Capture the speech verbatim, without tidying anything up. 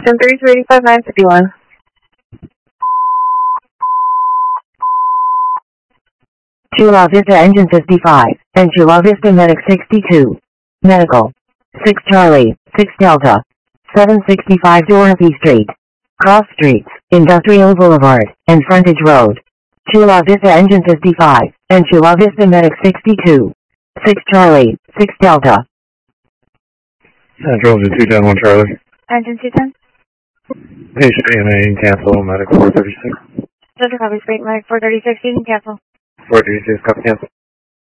ten thirty-two eighty-five nine fifty-one. Chula Vista Engine fifty-five, and Chula Vista Medic sixty-two. Medical. six Charlie, six Delta. seven sixty-five Dorothy Street. Cross Streets, Industrial Boulevard, and Frontage Road. Chula Vista Engine fifty-five, and Chula Vista Medic sixty-two. six Charlie, six Delta. Central Engine two ten one Charlie. Engine two ten. Patient A M A, cancel, medic four thirty-six. Central copy, straight medic four thirty-six, you can cancel. four thirty-six, copy cancel.